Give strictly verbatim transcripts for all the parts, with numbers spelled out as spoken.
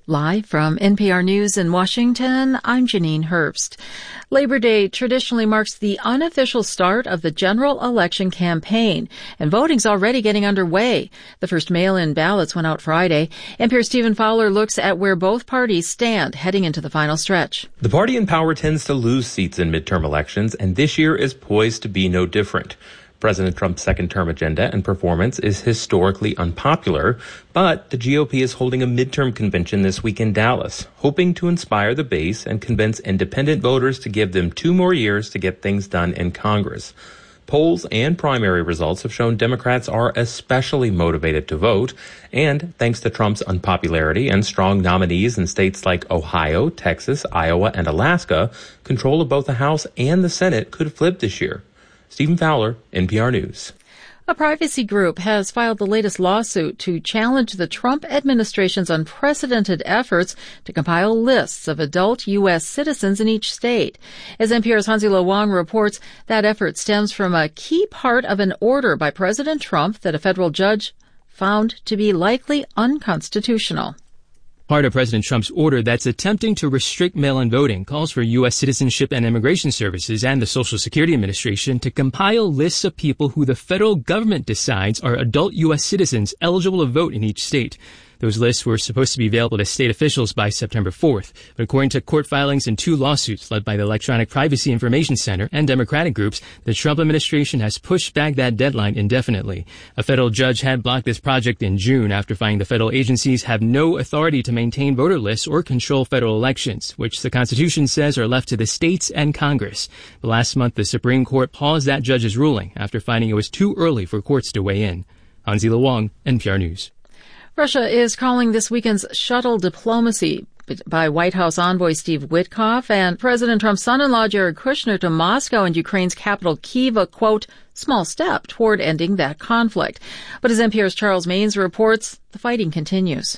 Live from N P R News in Washington, I'm Janine Herbst. Labor Day traditionally marks the unofficial start of the general election campaign, and voting's already getting underway. The first mail-in ballots went out Friday. N P R's Stephen Fowler looks at where both parties stand heading into the final stretch. The party in power tends to lose seats in midterm elections, and this year is poised to be no different. President Trump's second-term agenda and performance is historically unpopular, but the G O P is holding a midterm convention this week in Dallas, hoping to inspire the base and convince independent voters to give them two more years to get things done in Congress. Polls and primary results have shown Democrats are especially motivated to vote, and thanks to Trump's unpopularity and strong nominees in states like Ohio, Texas, Iowa, and Alaska, control of both the House and the Senate could flip this year. Stephen Fowler, N P R News. A privacy group has filed the latest lawsuit to challenge the Trump administration's unprecedented efforts to compile lists of adult U S citizens in each state. As N P R's Hansi-Lo Wang reports, that effort stems from a key part of an order by President Trump that a federal judge found to be likely unconstitutional. Part of President Trump's order that's attempting to restrict mail-in voting calls for U S Citizenship and Immigration Services and the Social Security Administration to compile lists of people who the federal government decides are adult U S citizens eligible to vote in each state. Those lists were supposed to be available to state officials by September fourth. But according to court filings in two lawsuits led by the Electronic Privacy Information Center and Democratic groups, the Trump administration has pushed back that deadline indefinitely. A federal judge had blocked this project in June after finding the federal agencies have no authority to maintain voter lists or control federal elections, which the Constitution says are left to the states and Congress. But last month, the Supreme Court paused that judge's ruling after finding it was too early for courts to weigh in. Hansi-Lo Wang, N P R News. Russia is calling this weekend's shuttle diplomacy by White House envoy Steve Witkoff and President Trump's son-in-law Jared Kushner to Moscow and Ukraine's capital Kyiv a, quote, small step toward ending that conflict. But as N P R's Charles Maynes reports, the fighting continues.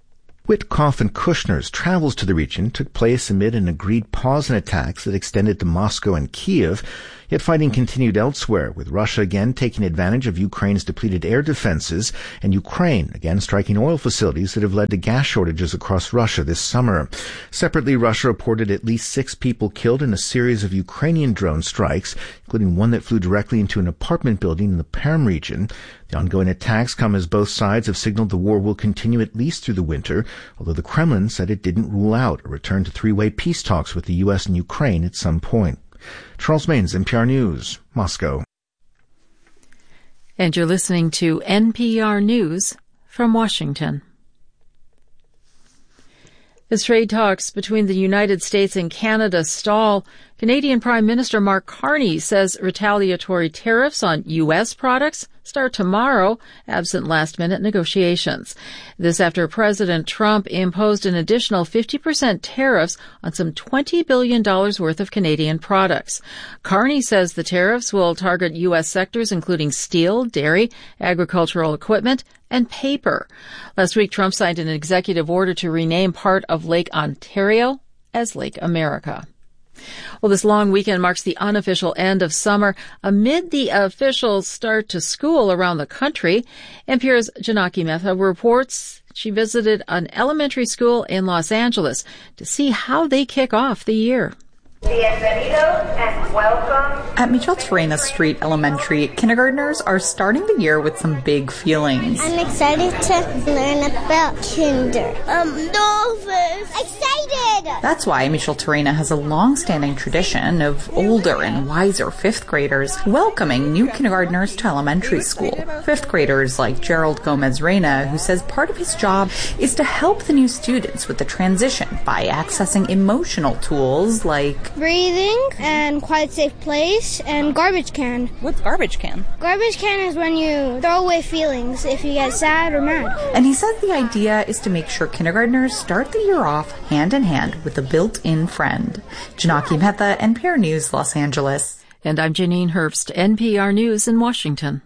Witkoff and Kushner's travels to the region took place amid an agreed pause in attacks that extended to Moscow and Kyiv, yet fighting continued elsewhere, with Russia again taking advantage of Ukraine's depleted air defenses and Ukraine again striking oil facilities that have led to gas shortages across Russia this summer. Separately, Russia reported at least six people killed in a series of Ukrainian drone strikes, including one that flew directly into an apartment building in the Perm region. The ongoing attacks come as both sides have signaled the war will continue at least through the winter, although the Kremlin said it didn't rule out a return to three-way peace talks with the U S and Ukraine at some point. Charles Maynes, N P R News, Moscow. And you're listening to N P R News from Washington. As trade talks between the United States and Canada stall, Canadian Prime Minister Mark Carney says retaliatory tariffs on U S products start tomorrow, absent last-minute negotiations. This after President Trump imposed an additional fifty percent tariffs on some twenty billion dollars worth of Canadian products. Carney says the tariffs will target U S sectors including steel, dairy, agricultural equipment, and paper. Last week, Trump signed an executive order to rename part of Lake Ontario as Lake America. Well, this long weekend marks the unofficial end of summer amid the official start to school around the country. N P R's Janaki Mehta reports she visited an elementary school in Los Angeles to see how they kick off the year. Bienvenidos and welcome. At Micheltorena Street Elementary, kindergartners are starting the year with some big feelings. I'm excited to learn about kinder. I'm nervous. Excited! That's why Micheltorena has a long-standing tradition of older and wiser fifth graders welcoming new kindergartners to elementary school. Fifth graders like Gerald Gomez-Reyna, who says part of his job is to help the new students with the transition by accessing emotional tools like breathing and quiet safe place and garbage can. What's garbage can? Garbage can is when you throw away feelings if you get sad or mad. And he says the idea is to make sure kindergartners start the year off hand in hand with a built-in friend. Janaki Mehta, N P R News, Los Angeles. And I'm Janine Herbst, N P R News in Washington.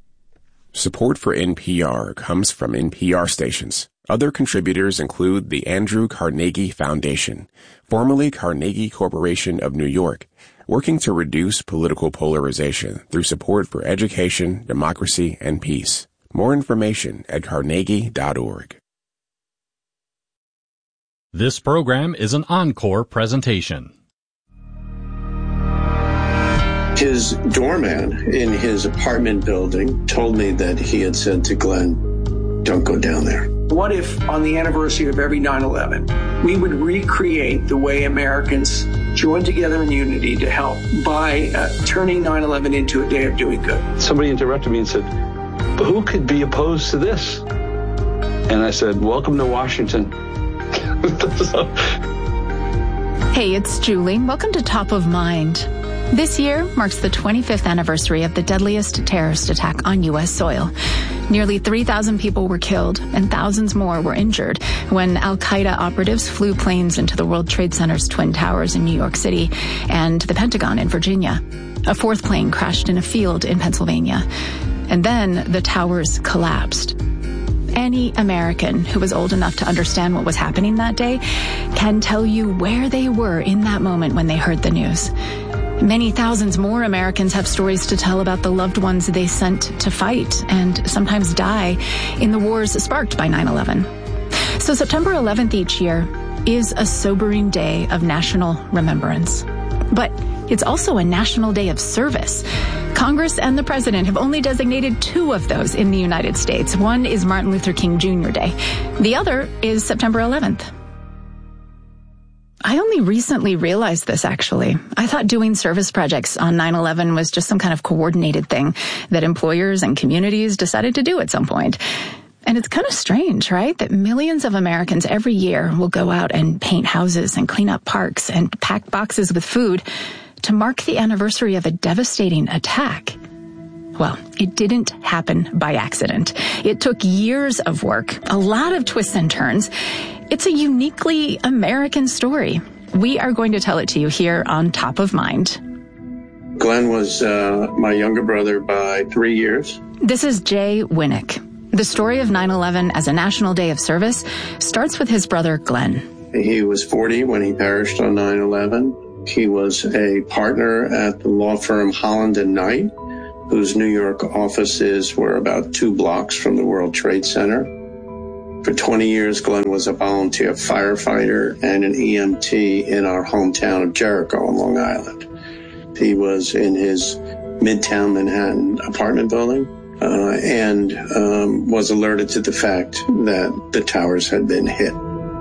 Support for N P R comes from N P R stations. Other contributors include the Andrew Carnegie Foundation, formerly Carnegie Corporation of New York, working to reduce political polarization through support for education, democracy, and peace. More information at carnegie dot org. This program is an encore presentation. His doorman in his apartment building told me that he had said to Glenn, "Don't go down there." What if on the anniversary of every nine eleven, we would recreate the way Americans joined together in unity to help by uh, turning nine eleven into a day of doing good? Somebody interrupted me and said, "But who could be opposed to this?" And I said, "Welcome to Washington." So. Hey, it's Julie. Welcome to Top of Mind. This year marks the twenty-fifth anniversary of the deadliest terrorist attack on U S soil. Nearly three thousand people were killed and thousands more were injured when al-Qaeda operatives flew planes into the World Trade Center's Twin Towers in New York City and the Pentagon in Virginia. A fourth plane crashed in a field in Pennsylvania. And then the towers collapsed. Any American who was old enough to understand what was happening that day can tell you where they were in that moment when they heard the news. Many thousands more Americans have stories to tell about the loved ones they sent to fight and sometimes die in the wars sparked by nine eleven. So September eleventh each year is a sobering day of national remembrance. But it's also a national day of service. Congress and the president have only designated two of those in the United States. One is Martin Luther King Junior Day. The other is September eleventh. I only recently realized this, actually. I thought doing service projects on nine eleven was just some kind of coordinated thing that employers and communities decided to do at some point. And it's kind of strange, right? That millions of Americans every year will go out and paint houses and clean up parks and pack boxes with food to mark the anniversary of a devastating attack. Well, it didn't happen by accident. It took years of work, a lot of twists and turns. It's a uniquely American story. We are going to tell it to you here on Top of Mind. Glenn was uh, my younger brother by three years. This is Jay Winnick. The story of nine eleven as a national day of service starts with his brother, Glenn. He was forty when he perished on nine eleven. He was a partner at the law firm Holland and Knight, whose New York offices were about two blocks from the World Trade Center. For twenty years, Glenn was a volunteer firefighter and an E M T in our hometown of Jericho on Long Island. He was in his Midtown Manhattan apartment building uh, and um, was alerted to the fact that the towers had been hit.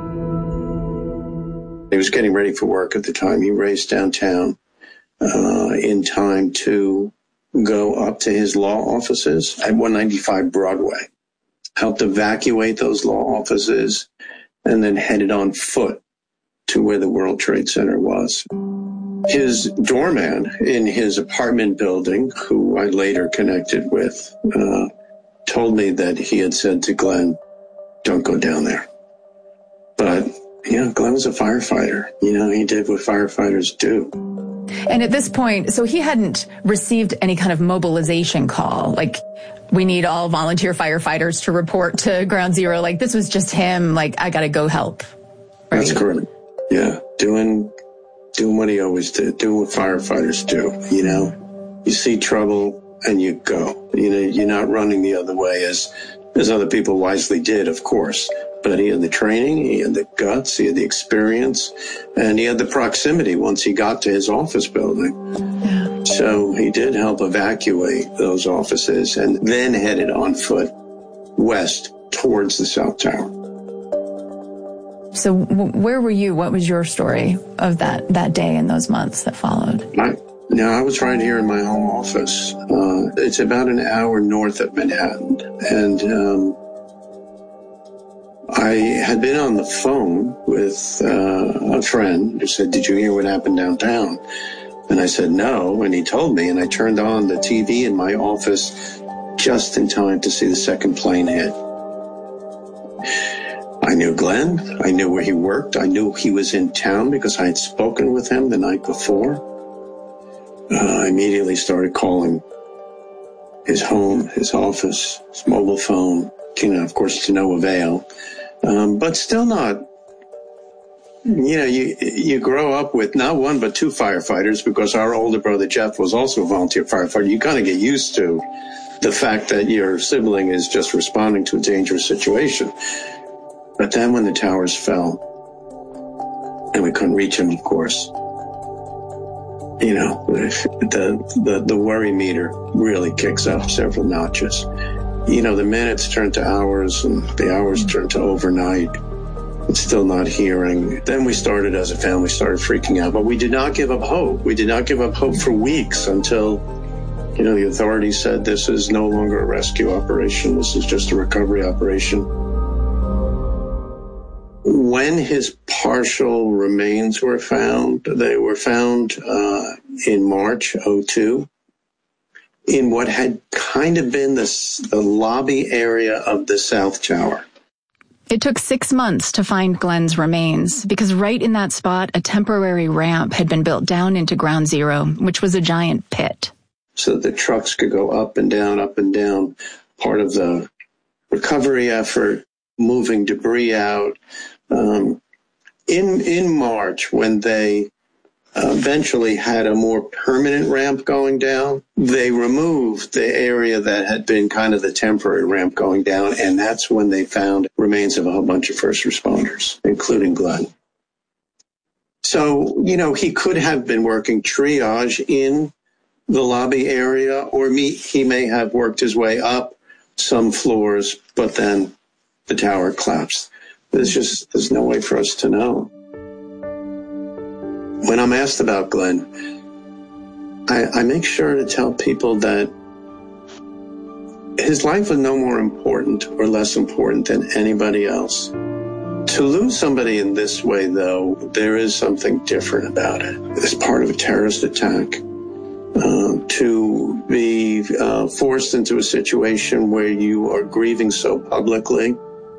He was getting ready for work at the time. He raced downtown uh, in time to go up to his law offices at one ninety-five Broadway, helped evacuate those law offices, and then headed on foot to where the World Trade Center was. His doorman in his apartment building, who I later connected with, uh, told me that he had said to Glenn, "Don't go down there." But you know, Glenn was a firefighter. You know, he did what firefighters do. And at this point, so he hadn't received any kind of mobilization call, like, we need all volunteer firefighters to report to Ground Zero. Like, this was just him, like, I got to go help. Right? That's correct. Yeah, doing doing what he always did, doing what firefighters do, you know. You see trouble and you go. You know, you're not running the other way as as other people wisely did, of course. But he had the training, he had the guts, he had the experience, and he had the proximity once he got to his office building. Yeah. So he did help evacuate those offices and then headed on foot west towards the South Tower. So w- where were you? What was your story of that, that day and those months that followed? I, no, I was right here in my home office. Uh, it's about an hour north of Manhattan. And um, I had been on the phone with uh, a friend who said, "Did you hear what happened downtown?" And I said, "No." And he told me, and I turned on the T V in my office just in time to see the second plane hit. I knew Glenn. I knew where he worked. I knew he was in town because I had spoken with him the night before. Uh, I immediately started calling his home, his office, his mobile phone, you know, of course, to no avail. Um, but still not, you know, you you grow up with not one but two firefighters because our older brother Jeff was also a volunteer firefighter. You kind of get used to the fact that your sibling is just responding to a dangerous situation. But then when the towers fell, and we couldn't reach him, of course. You know, the, the, the worry meter really kicks up several notches. You know, the minutes turn to hours and the hours turn to overnight. It's still not hearing. Then we started as a family, started freaking out, but we did not give up hope. We did not give up hope for weeks until, you know, the authorities said this is no longer a rescue operation. This is just a recovery operation. When his partial remains were found, they were found uh, in March oh two in what had kind of been the, the lobby area of the South Tower. It took six months to find Glenn's remains because right in that spot, a temporary ramp had been built down into Ground Zero, which was a giant pit. So the trucks could go up and down, up and down, part of the recovery effort, moving debris out. Um, in, in March, when they uh, eventually had a more permanent ramp going down, they removed the area that had been kind of the temporary ramp going down, and that's when they found remains of a whole bunch of first responders, including Glenn. So, you know, he could have been working triage in the lobby area, or me, he may have worked his way up some floors, but then the tower collapsed. There's just, there's no way for us to know. When I'm asked about Glenn, I, I make sure to tell people that his life was no more important or less important than anybody else. To lose somebody in this way, though, there is something different about it. As part of a terrorist attack, uh, to be uh, forced into a situation where you are grieving so publicly,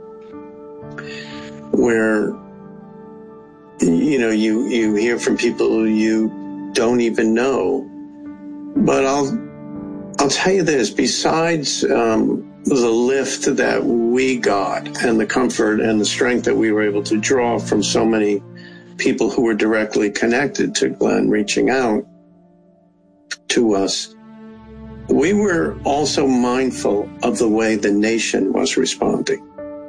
where, you know, you, you hear from people you don't even know. But I'll, I'll tell you this, besides um, the lift that we got and the comfort and the strength that we were able to draw from so many people who were directly connected to Glenn reaching out to us, we were also mindful of the way the nation was responding.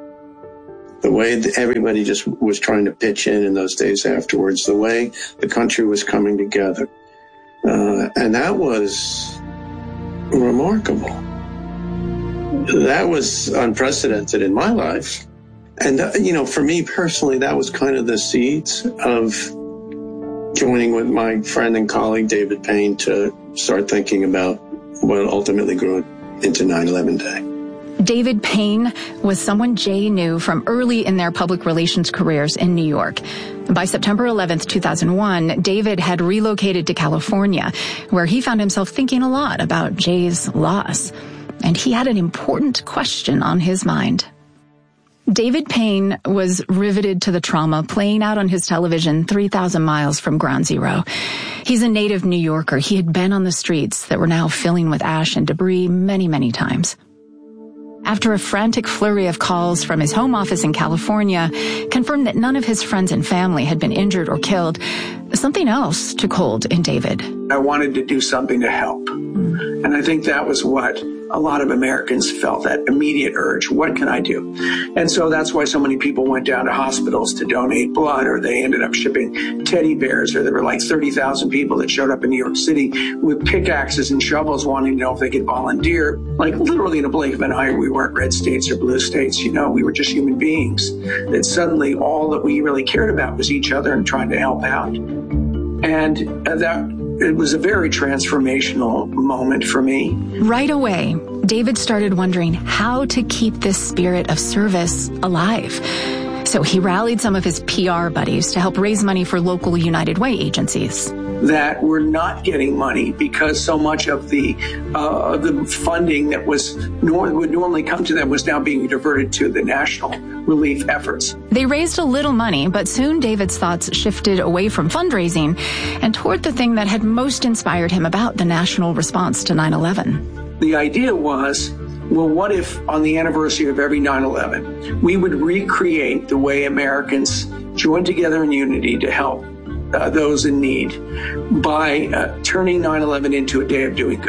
The way that everybody just was trying to pitch in in those days afterwards, the way the country was coming together. Uh, and that was remarkable. That was unprecedented in my life. And, uh, you know, for me personally, that was kind of the seeds of joining with my friend and colleague, David Payne, to start thinking about what ultimately grew into nine eleven Day. David Payne was someone Jay knew from early in their public relations careers in New York. By September eleventh, two thousand one, David had relocated to California, where he found himself thinking a lot about Jay's loss. And he had an important question on his mind. David Payne was riveted to the trauma playing out on his television three thousand miles from Ground Zero. He's a native New Yorker. He had been on the streets that were now filling with ash and debris many, many times. After a frantic flurry of calls from his home office in California confirmed that none of his friends and family had been injured or killed, something else took hold in David. I wanted to do something to help. And I think that was what a lot of Americans felt, that immediate urge. What can I do? And so that's why so many people went down to hospitals to donate blood, or they ended up shipping teddy bears, or there were like thirty thousand people that showed up in New York City with pickaxes and shovels wanting to know if they could volunteer. Like literally in a blink of an eye, we weren't red states or blue states, you know, we were just human beings. That suddenly all that we really cared about was each other and trying to help out. And that it was a very transformational moment for me. Right away, David started wondering how to keep this spirit of service alive. So he rallied some of his P R buddies to help raise money for local United Way agencies. That were not getting money because so much of the uh, the funding that was nor- would normally come to them was now being diverted to the national relief efforts. They raised a little money, but soon David's thoughts shifted away from fundraising and toward the thing that had most inspired him about the national response to nine eleven. The idea was, well, what if on the anniversary of every nine eleven, we would recreate the way Americans joined together in unity to help Uh, those in need by uh, turning nine eleven into a day of doing good.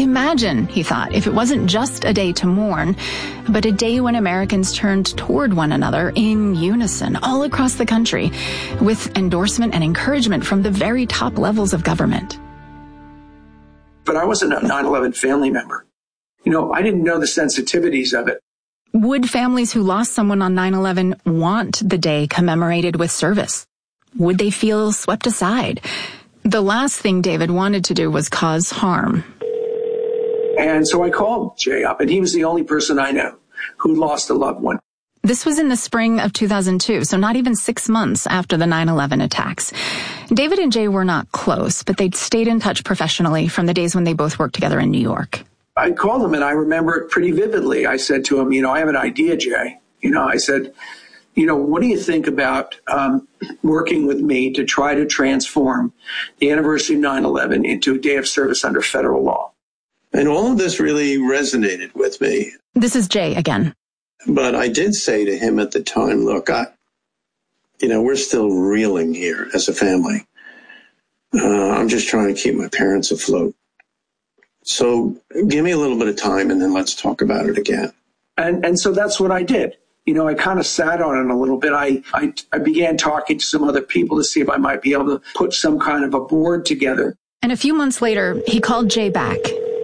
Imagine, he thought, if it wasn't just a day to mourn, but a day when Americans turned toward one another in unison all across the country, with endorsement and encouragement from the very top levels of government. But I wasn't a nine eleven family member. You know, I didn't know the sensitivities of it. Would families who lost someone on nine eleven want the day commemorated with service? Would they feel swept aside? The last thing David wanted to do was cause harm. And so I called Jay up, and he was the only person I know who lost a loved one. This was in the spring of two thousand two, so not even six months after the nine eleven attacks. David and Jay were not close, but they'd stayed in touch professionally from the days when they both worked together in New York. I called him, and I remember it pretty vividly. I said to him, you know, I have an idea, Jay. You know, I said, you know, what do you think about um, working with me to try to transform the anniversary of nine eleven into a day of service under federal law? And all of this really resonated with me. This is Jay again. But I did say to him at the time, look, I, you know, we're still reeling here as a family. Uh, I'm just trying to keep my parents afloat. So give me a little bit of time and then let's talk about it again. And and so that's what I did. You know, I kind of sat on it a little bit. I, I, I began talking to some other people to see if I might be able to put some kind of a board together. And a few months later, he called Jay back.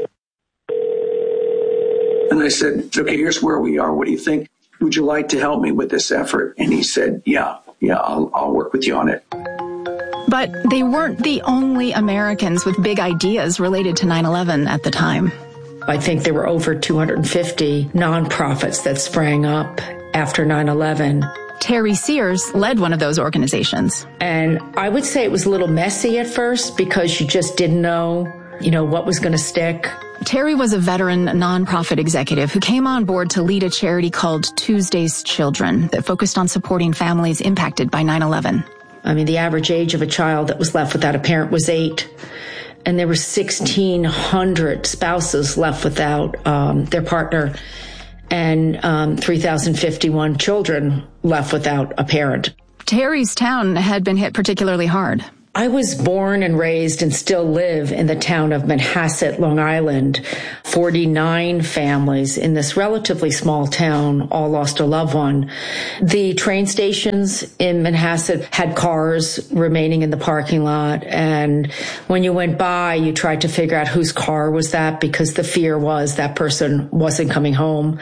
And I said, okay, here's where we are. What do you think? Would you like to help me with this effort? And he said, yeah, yeah, I'll, I'll work with you on it. But they weren't the only Americans with big ideas related to nine eleven at the time. I think there were over two hundred fifty nonprofits that sprang up after nine eleven. Terry Sears led one of those organizations. And I would say it was a little messy at first because you just didn't know, you know, what was going to stick. Terry was a veteran nonprofit executive who came on board to lead a charity called Tuesday's Children that focused on supporting families impacted by nine eleven. I mean, the average age of a child that was left without a parent was eight. And there were sixteen hundred spouses left without um, their partner, and um, three thousand fifty-one children left without a parent. Terry's town had been hit particularly hard. I was born and raised and still live in the town of Manhasset, Long Island. forty-nine families in this relatively small town all lost a loved one. The train stations in Manhasset had cars remaining in the parking lot. And when you went by, you tried to figure out whose car was that because the fear was that person wasn't coming home.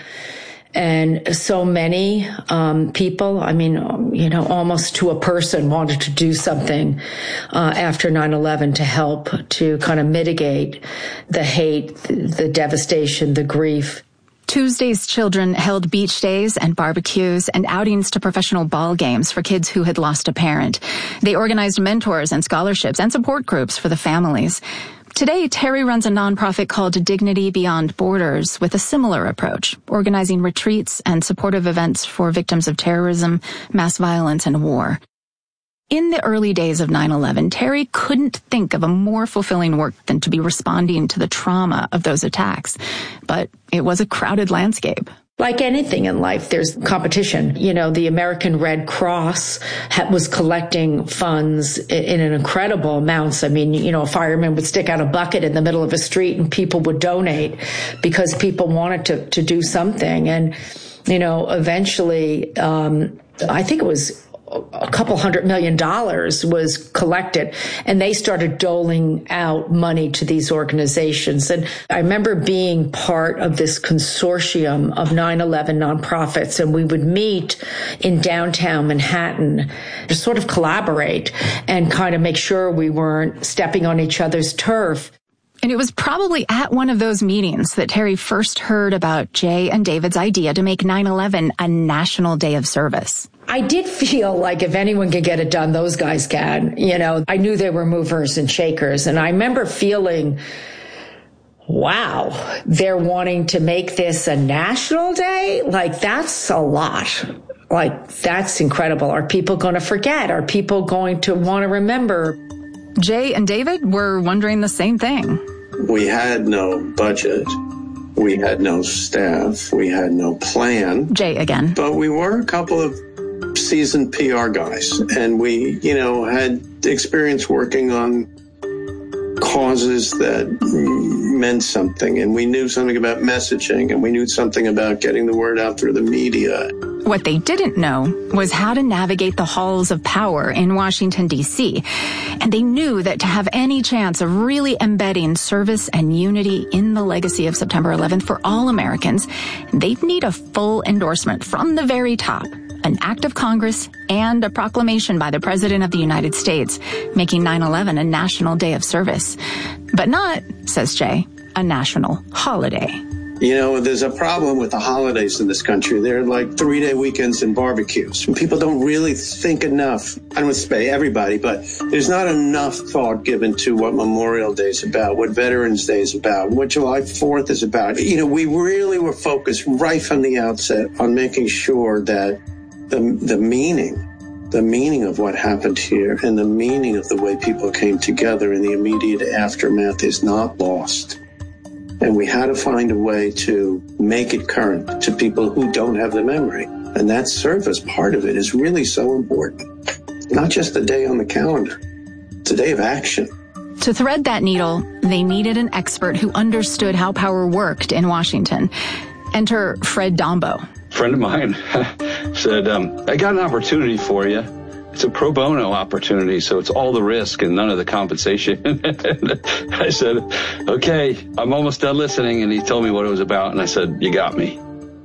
And so many um, people, I mean, you know, almost to a person wanted to do something uh, after nine eleven to help to kind of mitigate the hate, the devastation, the grief. Tuesday's Children held beach days and barbecues and outings to professional ball games for kids who had lost a parent. They organized mentors and scholarships and support groups for the families. Today, Terry runs a nonprofit called Dignity Beyond Borders with a similar approach, organizing retreats and supportive events for victims of terrorism, mass violence, and war. In the early days of nine eleven, Terry couldn't think of a more fulfilling work than to be responding to the trauma of those attacks. But it was a crowded landscape. Like anything in life, there's competition. You know, the American Red Cross ha- was collecting funds in, in an incredible amounts. I mean, you know, a fireman would stick out a bucket in the middle of a street and people would donate because people wanted to, to do something. And, you know, eventually, um, I think it was a couple hundred million dollars was collected, and they started doling out money to these organizations. And I remember being part of this consortium of nine eleven nonprofits, and we would meet in downtown Manhattan to sort of collaborate and kind of make sure we weren't stepping on each other's turf. And it was probably at one of those meetings that Terry first heard about Jay and David's idea to make nine eleven a national day of service. I did feel like if anyone could get it done, those guys can. You know, I knew they were movers and shakers. And I remember feeling, wow, they're wanting to make this a national day? Like, that's a lot. Like, that's incredible. Are people going to forget? Are people going to want to remember? Jay and David were wondering the same thing. We had no budget. We had no staff. We had no plan. Jay again. But we were a couple of seasoned P R guys. And we, you know, had experience working on causes that meant something, and we knew something about messaging, and we knew something about getting the word out through the media. What they didn't know was how to navigate the halls of power in Washington, D C. And they knew that to have any chance of really embedding service and unity in the legacy of September eleventh for all Americans, they'd need a full endorsement from the very top, an act of Congress, and a proclamation by the President of the United States, making nine eleven a national day of service. But not, says Jay, a national holiday. You know, there's a problem with the holidays in this country. They're like three-day weekends and barbecues. People don't really think enough. I don't want to say everybody, but there's not enough thought given to what Memorial Day is about, what Veterans Day is about, what July fourth is about. You know, we really were focused right from the outset on making sure that the the meaning, the meaning of what happened here and the meaning of the way people came together in the immediate aftermath is not lost. And we had to find a way to make it current to people who don't have the memory. And that service part of it is really so important. Not just a day on the calendar. It's a day of action. To thread that needle, they needed an expert who understood how power worked in Washington. Enter Fred Dombo. A friend of mine said, um, I got an opportunity for you. It's a pro bono opportunity, so it's all the risk and none of the compensation. I said, okay, I'm almost done listening. And he told me what it was about. And I said, you got me.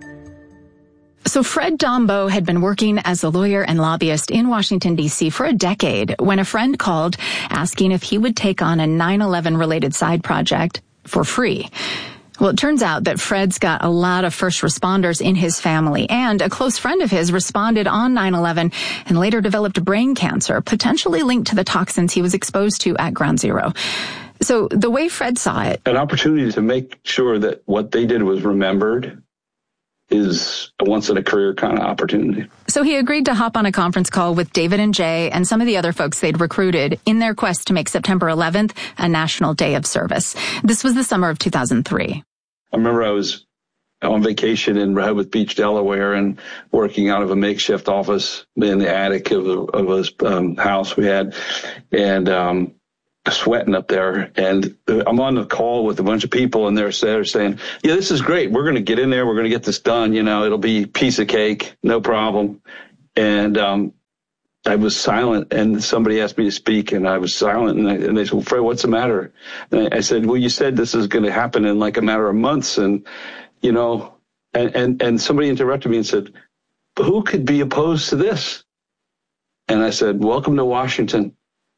So Fred Dombo had been working as a lawyer and lobbyist in Washington, D C for a decade when a friend called asking if he would take on a nine eleven related side project for free. Well, it turns out that Fred's got a lot of first responders in his family, and a close friend of his responded on nine eleven and later developed brain cancer, potentially linked to the toxins he was exposed to at Ground Zero. So the way Fred saw it, an opportunity to make sure that what they did was remembered is a once-in-a-career kind of opportunity. So he agreed to hop on a conference call with David and Jay and some of the other folks they'd recruited in their quest to make September eleventh a national day of service. This was the summer of two thousand three. I remember I was on vacation in Rehoboth Beach, Delaware, and working out of a makeshift office in the attic of a, of a um, house we had, and um, sweating up there. And I'm on the call with a bunch of people, and they're, they're saying, yeah, this is great. We're going to get in there. We're going to get this done. You know, it'll be a piece of cake, no problem. And um, I was silent, and somebody asked me to speak, and I was silent. And, I, and they said, well, Fred, what's the matter? And I said, well, you said this is going to happen in like a matter of months. And, you know, and, and, and somebody interrupted me and said, but who could be opposed to this? And I said, welcome to Washington.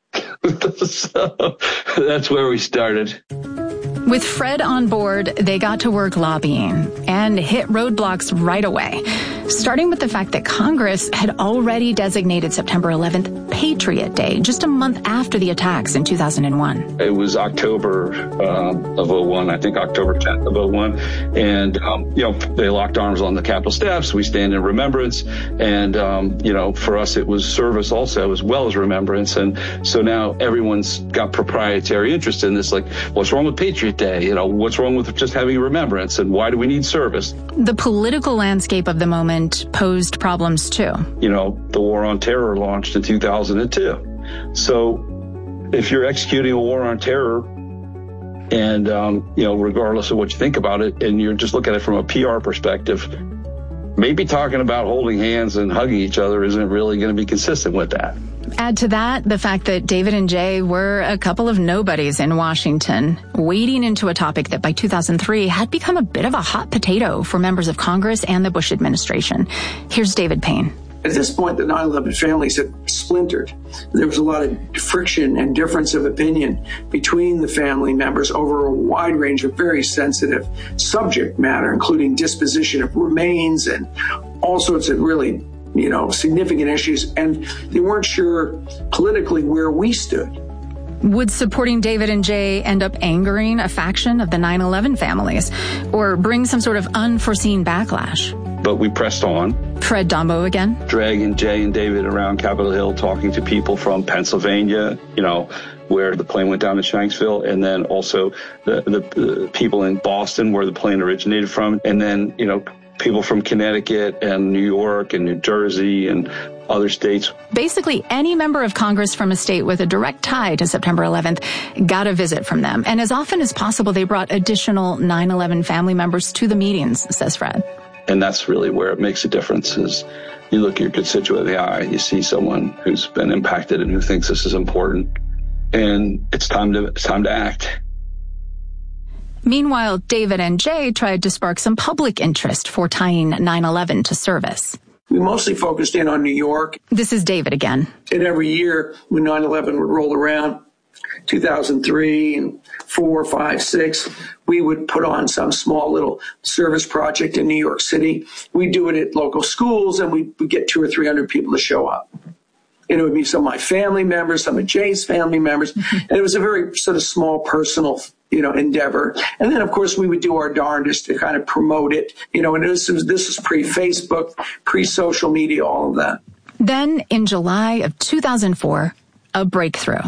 So that's where we started. With Fred on board, they got to work lobbying and hit roadblocks right away, starting with the fact that Congress had already designated September eleventh Patriot Day just a month after the attacks in two thousand one. It was October uh, of oh one, I think October tenth of oh one. And, um, you know, they locked arms on the Capitol steps. We stand in remembrance. And, um, you know, for us, it was service also as well as remembrance. And so now everyone's got proprietary interest in this. Like, what's wrong with Patriot Day? You know, what's wrong with just having remembrance? And why do we need service? The political landscape of the moment posed problems too. You know, the war on terror launched in two thousand two. So if you're executing a war on terror and, um, you know, regardless of what you think about it, and you're just looking at it from a P R perspective, maybe talking about holding hands and hugging each other isn't really going to be consistent with that. Add to that the fact that David and Jay were a couple of nobodies in Washington, wading into a topic that by two thousand three had become a bit of a hot potato for members of Congress and the Bush administration. Here's David Payne. At this point, the nine eleven families had splintered. There was a lot of friction and difference of opinion between the family members over a wide range of very sensitive subject matter, including disposition of remains and all sorts of really, you know, significant issues. And they weren't sure politically where we stood. Would supporting David and Jay end up angering a faction of the nine eleven families or bring some sort of unforeseen backlash? But we pressed on. Fred Dombo again. Dragging Jay and David around Capitol Hill, talking to people from Pennsylvania, you know, where the plane went down to Shanksville, and then also the, the, the people in Boston where the plane originated from. And then, you know, people from Connecticut and New York and New Jersey and other states. Basically, any member of Congress from a state with a direct tie to September eleventh got a visit from them. And as often as possible, they brought additional nine eleven family members to the meetings, says Fred. And that's really where it makes a difference is you look your constituent in the eye, you see someone who's been impacted and who thinks this is important. And it's time to, it's time to act. Meanwhile, David and Jay tried to spark some public interest for tying nine eleven to service. We mostly focused in on New York. This is David again. And every year when nine eleven would roll around, two thousand three and four, five, six, we would put on some small little service project in New York City. We'd do it at local schools and we'd get two or three hundred people to show up. And it would be some of my family members, some of Jay's family members. And it was a very sort of small personal, you know, endeavor. And then, of course, we would do our darndest to kind of promote it. You know, and this was, this was pre-Facebook, pre-social media, all of that. Then in July of two thousand four, a breakthrough.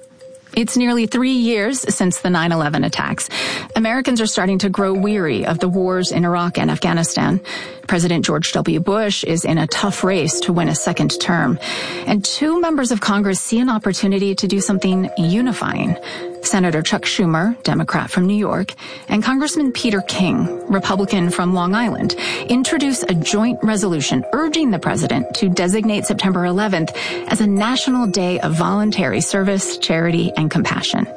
It's nearly three years since the nine eleven attacks. Americans are starting to grow weary of the wars in Iraq and Afghanistan. President George W. Bush is in a tough race to win a second term. And two members of Congress see an opportunity to do something unifying. Senator Chuck Schumer, Democrat from New York, and Congressman Peter King, Republican from Long Island, introduce a joint resolution urging the president to designate September eleventh as a national day of voluntary service, charity, and compassion.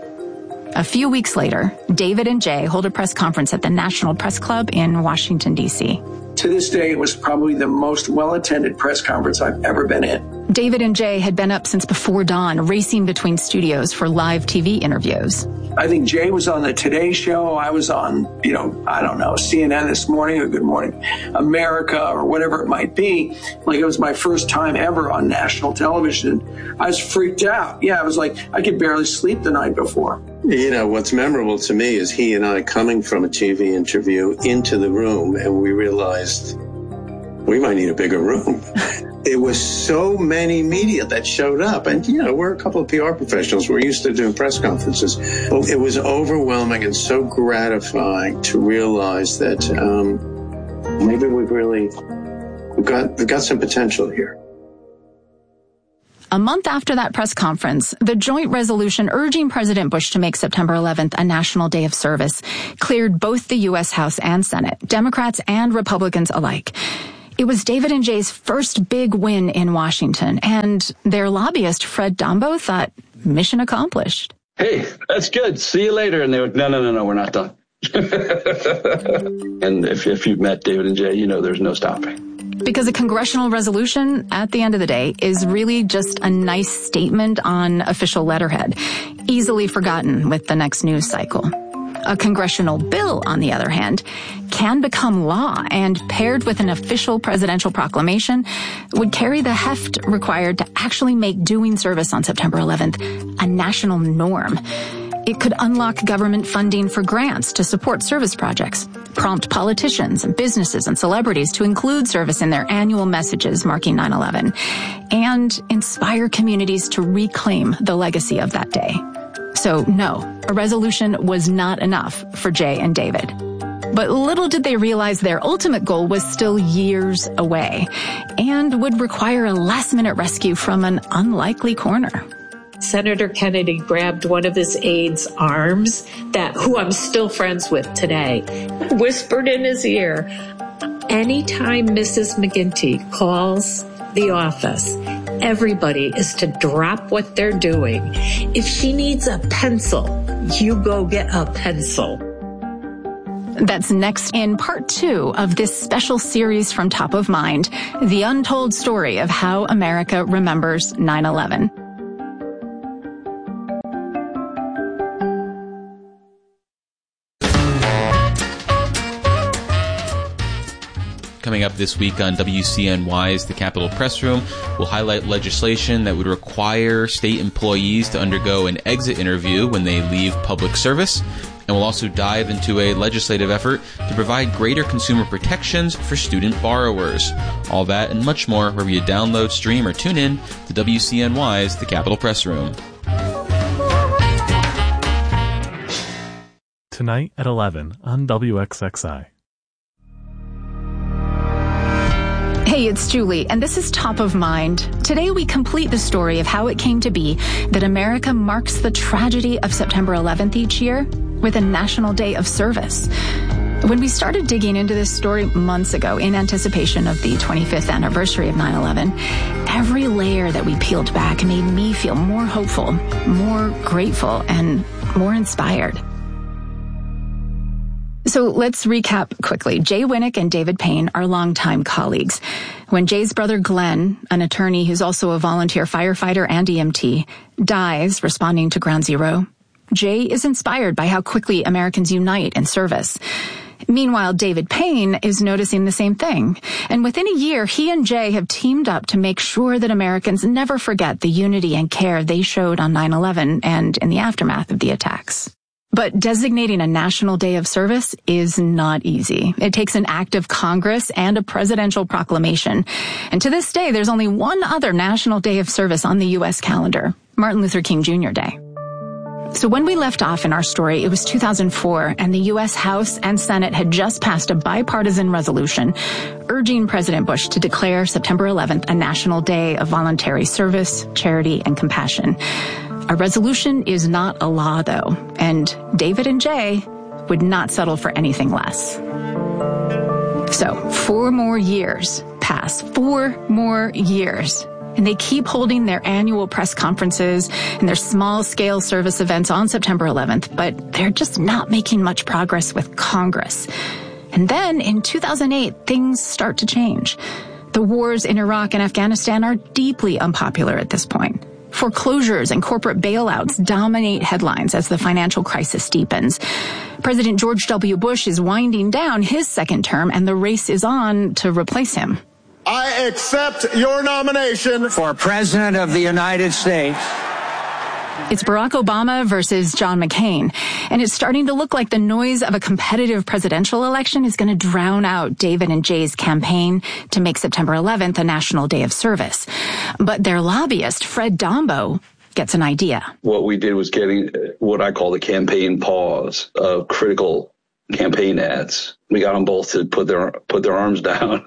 A few weeks later, David and Jay hold a press conference at the National Press Club in Washington, D C To this day, it was probably the most well-attended press conference I've ever been in. David and Jay had been up since before dawn, racing between studios for live T V interviews. I think Jay was on the Today Show. I was on, you know, I don't know, C N N This Morning or Good Morning America or whatever it might be. Like, it was my first time ever on national television. I was freaked out. Yeah, I was like, I could barely sleep the night before. You know, what's memorable to me is he and I coming from a T V interview into the room, and we realized we might need a bigger room. It was so many media that showed up. And, you know, we're a couple of P R professionals. We're used to doing press conferences. But it was overwhelming and so gratifying to realize that um, maybe we've really we've got, we've got some potential here. A month after that press conference, the joint resolution urging President Bush to make September eleventh a national day of service cleared both the U S House and Senate, Democrats and Republicans alike. It was David and Jay's first big win in Washington, and their lobbyist, Fred Dombo, thought, mission accomplished. Hey, that's good. See you later. And they were, no, no, no, no, we're not done. And if, if you've met David and Jay, you know there's no stopping. Because a congressional resolution, at the end of the day, is really just a nice statement on official letterhead, easily forgotten with the next news cycle. A congressional bill, on the other hand, can become law and, paired with an official presidential proclamation, would carry the heft required to actually make doing service on September eleventh a national norm. It could unlock government funding for grants to support service projects, prompt politicians and businesses and celebrities to include service in their annual messages marking nine eleven, and inspire communities to reclaim the legacy of that day. So, no, a resolution was not enough for Jay and David. But little did they realize their ultimate goal was still years away and would require a last-minute rescue from an unlikely corner. Senator Kennedy grabbed one of his aides' arms, that who I'm still friends with today, whispered in his ear, anytime Missus McGinty calls the office, everybody is to drop what they're doing. If she needs a pencil, you go get a pencil. That's next in part two of this special series from Top of Mind, the untold story of how America remembers nine eleven. Coming up this week on W C N Y's The Capitol Press Room, we'll highlight legislation that would require state employees to undergo an exit interview when they leave public service. And we'll also dive into a legislative effort to provide greater consumer protections for student borrowers. All that and much more wherever you download, stream, or tune in to W C N Y's The Capitol Press Room. Tonight at eleven on W X X I. Hey, it's Julie, and this is Top of Mind. Today we complete the story of how it came to be that America marks the tragedy of September eleventh each year with a National Day of Service. When we started digging into this story months ago in anticipation of the twenty-fifth anniversary of nine eleven, every layer that we peeled back made me feel more hopeful, more grateful, and more inspired. So let's recap quickly. Jay Winnick and David Payne are longtime colleagues. When Jay's brother Glenn, an attorney who's also a volunteer firefighter and E M T, dies responding to Ground Zero, Jay is inspired by how quickly Americans unite in service. Meanwhile, David Payne is noticing the same thing. And within a year, he and Jay have teamed up to make sure that Americans never forget the unity and care they showed on nine eleven and in the aftermath of the attacks. But designating a National Day of Service is not easy. It takes an act of Congress and a presidential proclamation. And to this day, there's only one other National Day of Service on the U S calendar, Martin Luther King Junior Day. So when we left off in our story, it was two thousand four, and the U S House and Senate had just passed a bipartisan resolution urging President Bush to declare September eleventh a National Day of Voluntary Service, Charity, and Compassion. A resolution is not a law, though, and David and Jay would not settle for anything less. So, four more years pass. Four more years. And they keep holding their annual press conferences and their small-scale service events on September eleventh, but they're just not making much progress with Congress. And then, in two thousand eight, things start to change. The wars in Iraq and Afghanistan are deeply unpopular at this point. Foreclosures and corporate bailouts dominate headlines as the financial crisis deepens. President George W. Bush is winding down his second term, and the race is on to replace him. I accept your nomination for President of the United States. It's Barack Obama versus John McCain, and it's starting to look like the noise of a competitive presidential election is going to drown out David and Jay's campaign to make September eleventh a National Day of Service. But their lobbyist, Fred Dombo, gets an idea. What we did was getting what I call the campaign pause of critical campaign ads. We got them both to put their put their arms down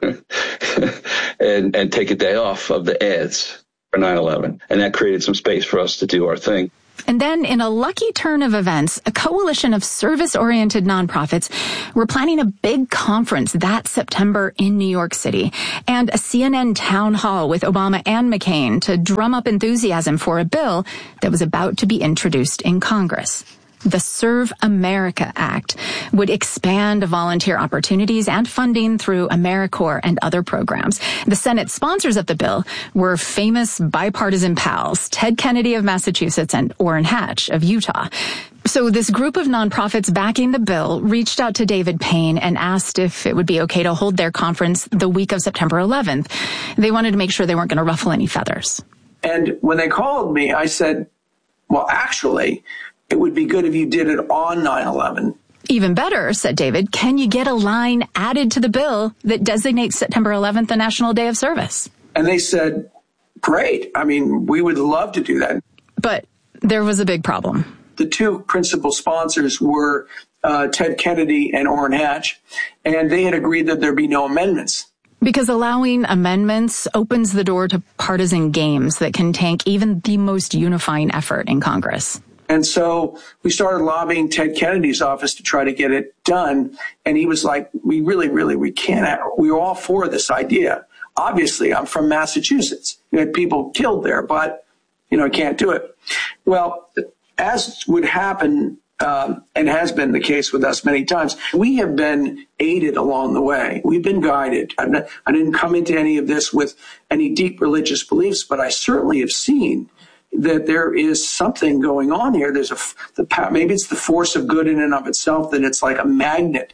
and and take a day off of the ads for nine eleven. And that created some space for us to do our thing. And then, in a lucky turn of events, a coalition of service-oriented nonprofits were planning a big conference that September in New York City and a C N N town hall with Obama and McCain to drum up enthusiasm for a bill that was about to be introduced in Congress. The Serve America Act would expand volunteer opportunities and funding through AmeriCorps and other programs. The Senate sponsors of the bill were famous bipartisan pals, Ted Kennedy of Massachusetts and Orrin Hatch of Utah. So this group of nonprofits backing the bill reached out to David Payne and asked if it would be okay to hold their conference the week of September eleventh. They wanted to make sure they weren't going to ruffle any feathers. And when they called me, I said, well, actually, it would be good if you did it on nine eleven. Even better, said David, can you get a line added to the bill that designates September eleventh a National Day of Service? And they said, great. I mean, we would love to do that. But there was a big problem. The two principal sponsors were uh, Ted Kennedy and Orrin Hatch, and they had agreed that there be no amendments. Because allowing amendments opens the door to partisan games that can tank even the most unifying effort in Congress. And so we started lobbying Ted Kennedy's office to try to get it done. And he was like, we really, really, we can't. We're all for this idea. Obviously, I'm from Massachusetts. You had people killed there, but, you know, I can't do it. Well, as would happen, um, and has been the case with us many times, we have been aided along the way. We've been guided. I'm not, I didn't come into any of this with any deep religious beliefs, but I certainly have seen that there is something going on here. There's a, the, maybe it's the force of good in and of itself, that it's like a magnet.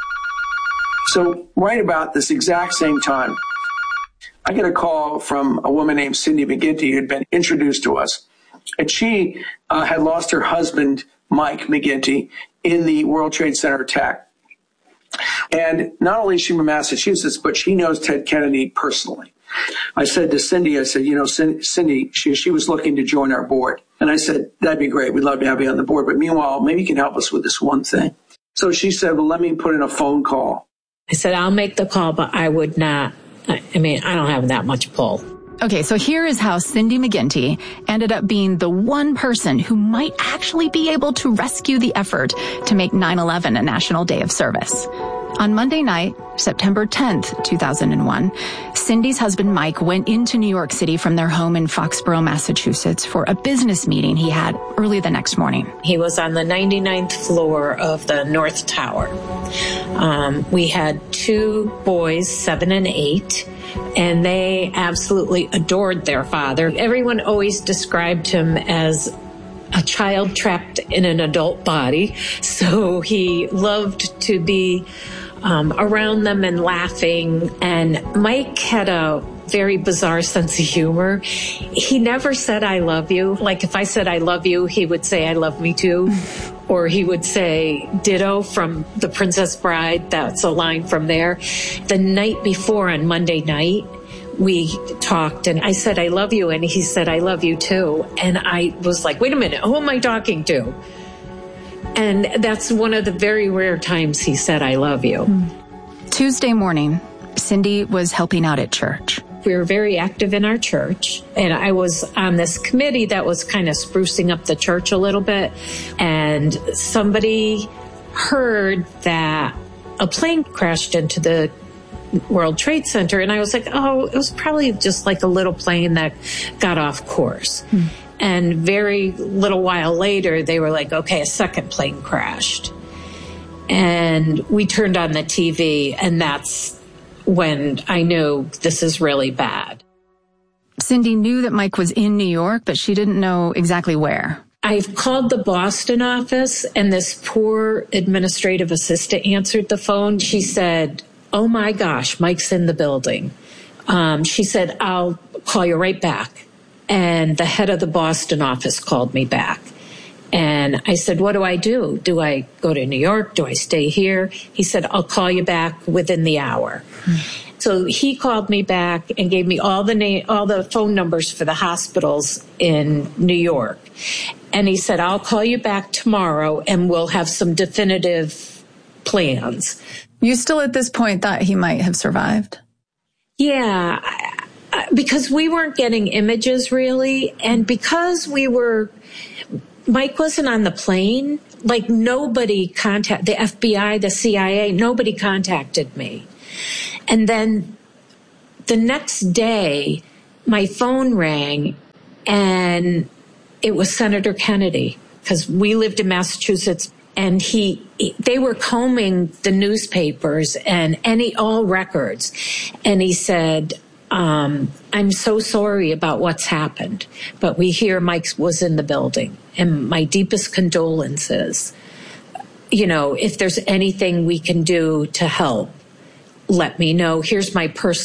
So right about this exact same time, I get a call from a woman named Cindy McGinty who had been introduced to us. And she uh, had lost her husband, Mike McGinty, in the World Trade Center attack. And not only is she from Massachusetts, but she knows Ted Kennedy personally. I said to Cindy, I said, you know, Cindy, she, she was looking to join our board. And I said, that'd be great. We'd love to have you on the board. But meanwhile, maybe you can help us with this one thing. So she said, well, let me put in a phone call. I said, I'll make the call, but I would not I mean, I don't have that much pull. Okay, so here is how Cindy McGinty ended up being the one person who might actually be able to rescue the effort to make nine eleven a national day of service. On Monday night, September tenth, two thousand one, Cindy's husband Mike went into New York City from their home in Foxborough, Massachusetts for a business meeting he had early the next morning. He was on the ninety-ninth floor of the North Tower. Um, we had two boys, seven and eight, and they absolutely adored their father. Everyone always described him as a child trapped in an adult body. So he loved to be um, around them and laughing. And Mike had a very bizarre sense of humor. He never said, I love you. Like if I said, I love you, he would say, I love me too. Or he would say, ditto from The Princess Bride. That's a line from there. The night before on Monday night, we talked and I said, I love you. And he said, I love you too. And I was like, wait a minute, who am I talking to? And that's one of the very rare times he said, I love you. Hmm. Tuesday morning, Cindy was helping out at church. We were very active in our church, and I was on this committee that was kind of sprucing up the church a little bit, and somebody heard that a plane crashed into the World Trade Center, and I was like, oh, it was probably just like a little plane that got off course. Hmm. And very little while later, they were like, okay, a second plane crashed. And we turned on the T V, and that's when I knew this is really bad. Cindy knew that Mike was in New York, but she didn't know exactly where. I've called the Boston office, and this poor administrative assistant answered the phone. She said, oh my gosh, Mike's in the building. Um, she said, I'll call you right back. And the head of the Boston office called me back. And I said, what do I do? Do I go to New York? Do I stay here? He said, I'll call you back within the hour. Mm. So he called me back and gave me all the name, all the phone numbers for the hospitals in New York. And he said, I'll call you back tomorrow and we'll have some definitive plans. You still at this point thought he might have survived? Yeah, because we weren't getting images really. And because we were... Mike wasn't on the plane. Like nobody contacted the F B I, the C I A, nobody contacted me. And then the next day, my phone rang and it was Senator Kennedy because we lived in Massachusetts and he, they were combing the newspapers and any, all records. And he said, Um, I'm so sorry about what's happened, but we hear Mike was in the building, and my deepest condolences. You know, if there's anything we can do to help, let me know. Here's my personal